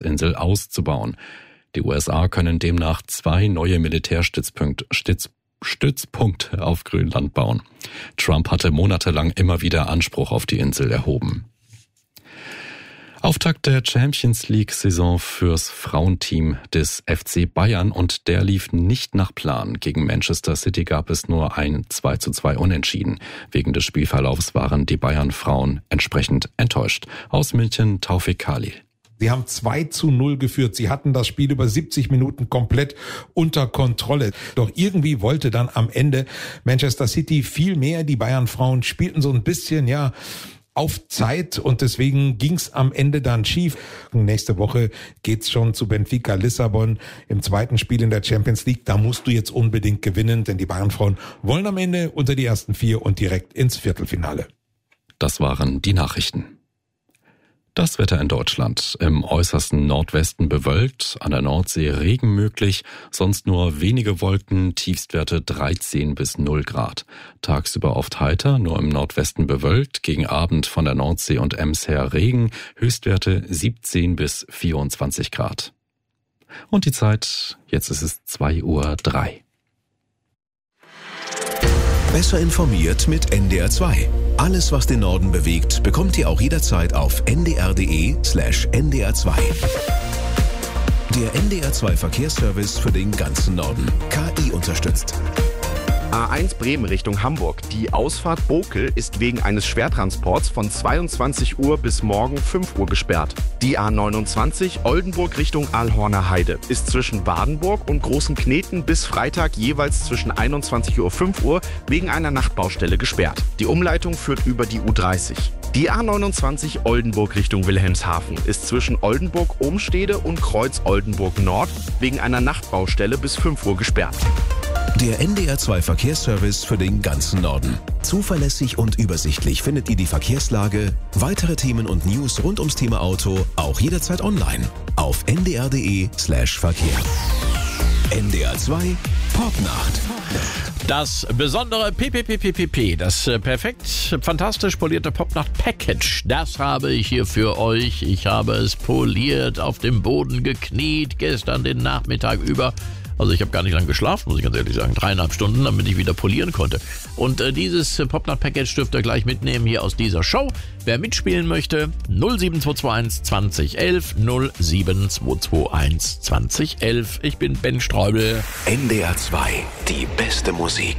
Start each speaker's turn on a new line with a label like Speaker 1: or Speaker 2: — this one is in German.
Speaker 1: Nordwestinsel auszubauen. Die USA können demnach 2 neue Militärstützpunkte auf Grönland bauen. Trump hatte monatelang immer wieder Anspruch auf die Insel erhoben. Auftakt der Champions-League-Saison fürs Frauenteam des FC Bayern und der lief nicht nach Plan. Gegen Manchester City gab es nur ein 2:2 Unentschieden. Wegen des Spielverlaufs waren die Bayern-Frauen entsprechend enttäuscht. Aus München Taufik Khalil.
Speaker 2: Sie haben 2:0 geführt. Sie hatten das Spiel über 70 Minuten komplett unter Kontrolle. Doch irgendwie wollte dann am Ende Manchester City viel mehr. Die Bayern-Frauen spielten so ein bisschen, auf Zeit und deswegen ging's am Ende dann schief. Nächste Woche geht's schon zu Benfica Lissabon im zweiten Spiel in der Champions League. Da musst du jetzt unbedingt gewinnen, denn die Bayern-Frauen wollen am Ende unter die ersten 4 und direkt ins Viertelfinale.
Speaker 1: Das waren die Nachrichten. Das Wetter in Deutschland. Im äußersten Nordwesten bewölkt, an der Nordsee Regen möglich, sonst nur wenige Wolken, Tiefstwerte 13 bis 0 Grad. Tagsüber oft heiter, nur im Nordwesten bewölkt, gegen Abend von der Nordsee und Ems her Regen, Höchstwerte 17 bis 24 Grad. Und die Zeit, jetzt ist es 2:03 Uhr.
Speaker 3: Besser informiert mit NDR 2. Alles, was den Norden bewegt, bekommt ihr auch jederzeit auf ndr.de/ndr2. Der NDR 2 Verkehrsservice für den ganzen Norden. KI unterstützt.
Speaker 4: A1 Bremen Richtung Hamburg. Die Ausfahrt Bokel ist wegen eines Schwertransports von 22 Uhr bis morgen 5 Uhr gesperrt. Die A29 Oldenburg Richtung Alhorner Heide ist zwischen Badenburg und Großen Kneten bis Freitag jeweils zwischen 21 Uhr und 5 Uhr wegen einer Nachtbaustelle gesperrt. Die Umleitung führt über die U30. Die A29 Oldenburg Richtung Wilhelmshaven ist zwischen Oldenburg-Ohmstede und Kreuz Oldenburg Nord wegen einer Nachtbaustelle bis 5 Uhr gesperrt.
Speaker 3: Der NDR 2 Verkehrsservice für den ganzen Norden. Zuverlässig und übersichtlich findet ihr die Verkehrslage, weitere Themen und News rund ums Thema Auto auch jederzeit online auf ndr.de/Verkehr. NDR 2 Popnacht.
Speaker 5: Das besondere PPPPP, das perfekt, fantastisch polierte Popnacht-Package, das habe ich hier für euch. Ich habe es poliert, auf dem Boden gekniet, gestern den Nachmittag über. Also ich habe gar nicht lange geschlafen, muss ich ganz ehrlich sagen. 3,5 Stunden, damit ich wieder polieren konnte. Und dieses Popnacht-Package dürft ihr gleich mitnehmen hier aus dieser Show. Wer mitspielen möchte, 07221 2011, 07221 2011. Ich bin Ben Streubel.
Speaker 3: NDR 2, die beste Musik.